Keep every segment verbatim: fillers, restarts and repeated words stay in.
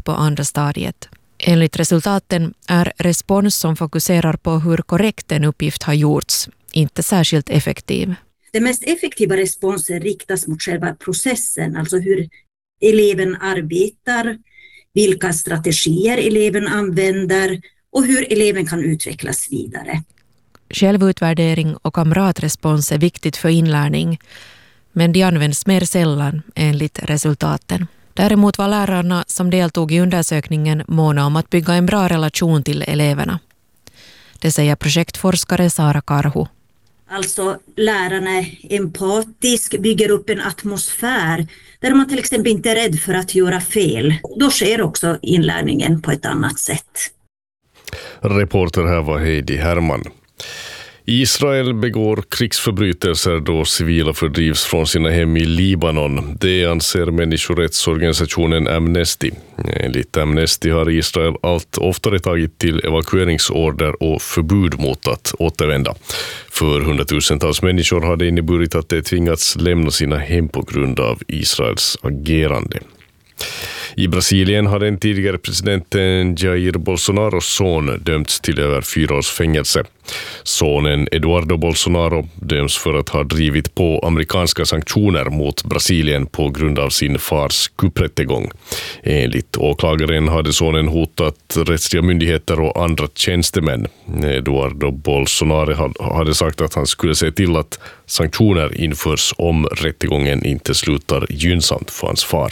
på andra stadiet. Enligt resultaten är respons som fokuserar på hur korrekt en uppgift har gjorts inte särskilt effektiv. Den mest effektiva responsen riktas mot själva processen, alltså hur eleven arbetar, vilka strategier eleven använder och hur eleven kan utvecklas vidare. Självutvärdering och kamratrespons är viktigt för inlärning, men de används mer sällan enligt resultaten. Däremot var lärarna som deltog i undersökningen måna om att bygga en bra relation till eleverna. Det säger projektforskare Sara Karhu. Alltså lärarna är empatisk, bygger upp en atmosfär där man till exempel inte är rädd för att göra fel. Då sker också inlärningen på ett annat sätt. Reporter här var Heidi Herman. Israel begår krigsförbrytelser då civila fördrivs från sina hem i Libanon. Det anser människorättsorganisationen Amnesty. Enligt Amnesty har Israel allt oftare tagit till evakueringsorder och förbud mot att återvända. För hundratusentals människor har det inneburit att de tvingats lämna sina hem på grund av Israels agerande. I Brasilien har den tidigare presidenten Jair Bolsonaros son dömts till över fyra års fängelse. Sonen Eduardo Bolsonaro döms för att ha drivit på amerikanska sanktioner mot Brasilien på grund av sin fars kupprättegång. Enligt åklagaren hade sonen hotat rättsliga myndigheter och andra tjänstemän. Eduardo Bolsonaro hade sagt att han skulle se till att sanktioner införs om rättegången inte slutar gynnsamt för hans far.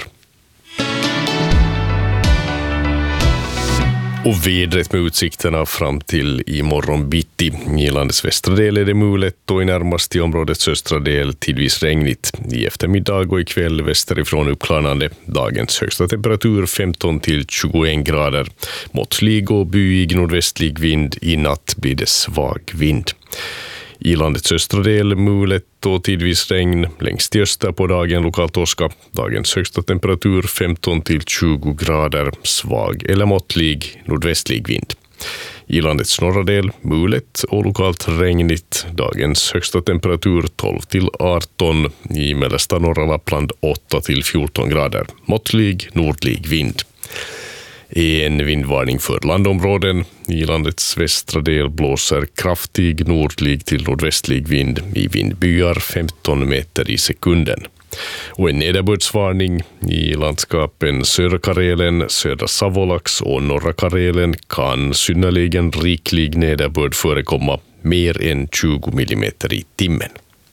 Och vädret med utsikterna fram till imorgon bitti. I landets västra del är det mulet och i närmast i områdets östra del tidvis regnigt. I eftermiddag och ikväll västerifrån uppklarnande. Dagens högsta temperatur femton till tjugoen grader. Måttlig och byig nordvästlig vind. I natt blir det svag vind. I landets östra del mulet och tidvis regn, längst i öster på dagen lokalt åska. Dagens högsta temperatur femton till tjugo grader, svag eller måttlig nordvästlig vind. I landets norra del mulet och lokalt regnigt. Dagens högsta temperatur tolv till arton, i mellersta norra Lappland åtta till fjorton grader, måttlig nordlig vind. En vindvarning för landområden. I landets västra del blåser kraftig nordlig till nordvästlig vind i vindbyar femton meter i sekunden. Och en nederbördsvarning i landskapen södra Karelen, södra Savolax och norra Karelen kan synnerligen riklig nederbörd förekomma, mer än tjugo millimeter i timmen.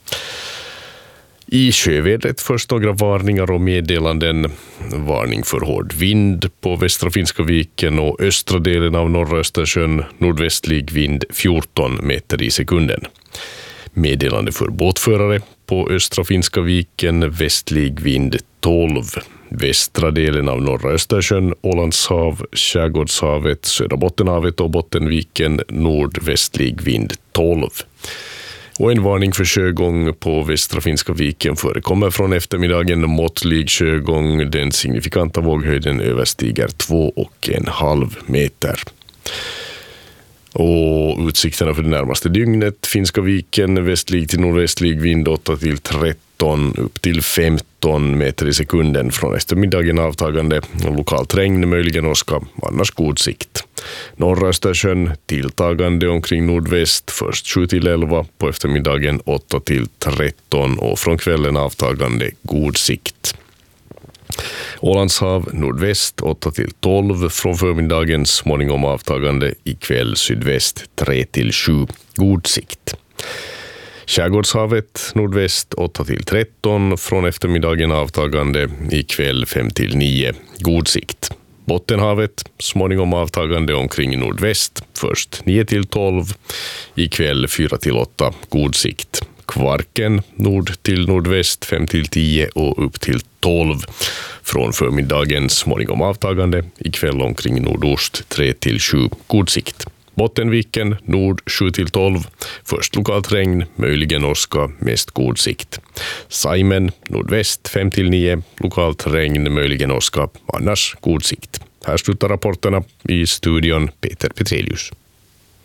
I sjövädret först några varningar och meddelanden. Varning för hård vind på västra Finska viken och östra delen av norra Östersjön, nordvästlig vind fjorton meter i sekunden. Meddelande för båtförare på östra Finska viken, västlig vind tolv. Västra delen av norra Östersjön, Ålandshav, Skärgårdshavet, södra Bottenhavet och Bottenviken, nordvästlig vind tolv. Och en varning för sjögång på västra Finska viken förekommer från eftermiddagen. Måttlig sjögång, den signifikanta våghöjden överstiger två och en halv meter. Och utsikterna för det närmaste dygnet, Finska viken, västlig till nordvästlig vind åtta till tretton, upp till femton meter i sekunden. Från eftermiddagen avtagande, lokalt regn, möjligen åska, annars god sikt. Norra Östersjön tilltagande omkring nordväst, först sju till elva, på eftermiddagen åtta till tretton och från kvällen avtagande god sikt. Ålandshav nordväst åtta till tolv, från förmiddagen småningom avtagande, ikväll sydväst tre till sju, god sikt. Skärgårdshavet nordväst åtta till tretton, från eftermiddagen avtagande, ikväll fem till nio, god sikt. Bottenhavet småningom avtagande omkring nordväst, först nio till tolv, ikväll fyra till åtta, god sikt. Kvarken nord till nordväst fem till tio och upp till tolv. Från förmiddagen småningom avtagande, ikväll omkring nordost tre till sju, god sikt. Bottenviken nord sju till tolv, först lokalt regn, möjligen åska, mest god sikt. Saimen nordväst fem till nio, lokalt regn, möjligen åska, annars god sikt. Här slutar rapporterna, i studion Peter Petrelius.